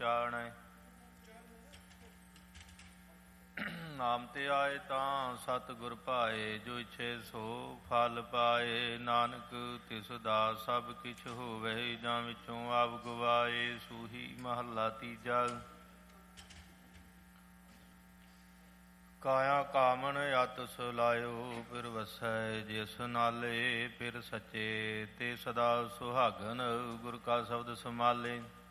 ਪਛਾਣੈ। ਨਾਮ ਤੇ ਆਏ ਤਾਂ ਸਤਿਗੁਰ ਭਾਏ, ਜੋ ਇਛੇ ਸੋ ਫਲ ਪਾਏ। ਨਾਨਕ ਤਿਸ ਦਾਸ ਸਭ ਕਿਛ ਹੋਵੇ, ਜਾਂ ਵਿੱਚੋਂ ਆਪ ਗਵਾਏ। ਸੂਹੀ ਮਹੱਲਾ ਤੀਜਾ। ਕਾਇਆ ਕਾਮਨ ਅਤ ਸੁਲਾਇਓ, ਫਿਰ ਵਸੈ ਜਿਸ ਨਾਲੇ। ਫਿਰ ਸੱਚੇ ਤੇ ਸਦਾ ਸੁਹਾਗਨ, ਗੁਰ ਕਾ ਸ਼ਬਦ ਸਮਾਲੇ।